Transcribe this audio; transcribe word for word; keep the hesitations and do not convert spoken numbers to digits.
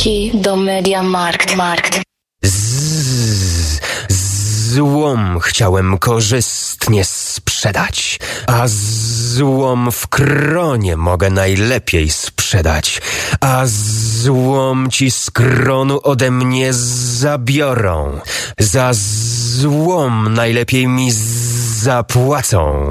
Key do Mediamarkt. Markt. Z, złom chciałem korzystnie sprzedać, a złom w kronie mogę najlepiej sprzedać, a złom ci z kronu ode mnie zabiorą, za złom najlepiej mi zapłacą.